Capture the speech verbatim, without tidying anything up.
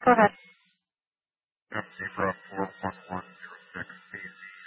Go ahead. M C from four one one zero six A Z.